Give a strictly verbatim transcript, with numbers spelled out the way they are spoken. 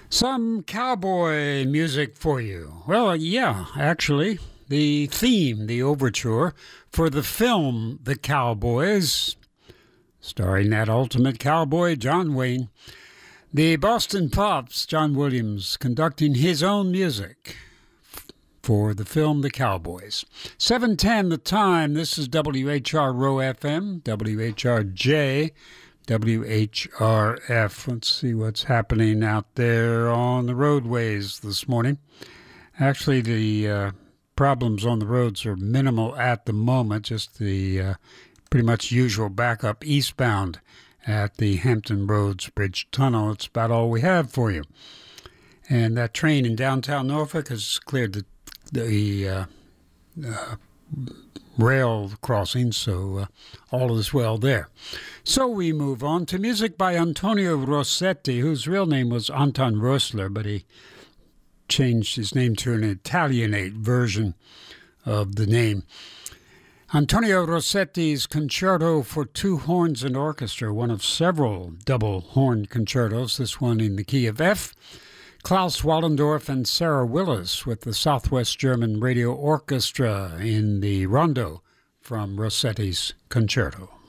Some cowboy music for you. Well, yeah, actually, the theme, the overture for the film The Cowboys, starring that ultimate cowboy, John Wayne. The Boston Pops, John Williams, conducting his own music for the film The Cowboys. seven ten the time. This is W H R R O F M, W H R J, W H R F. Let's see what's happening out there on the roadways this morning. Actually, the uh, problems on the roads are minimal at the moment, just the uh, pretty much usual backup eastbound at the Hampton Roads Bridge Tunnel. It's about all we have for you. And that train in downtown Norfolk has cleared the, the uh, uh, rail crossing, so uh, all is well there. So we move on to music by Antonio Rossetti, whose real name was Anton Rösler, but he changed his name to an Italianate version of the name. Antonio Rossetti's Concerto for Two Horns and Orchestra, one of several double horn concertos, this one in the key of F. Klaus Wallendorf and Sarah Willis with the Southwest German Radio Orchestra in the rondo from Rossetti's Concerto.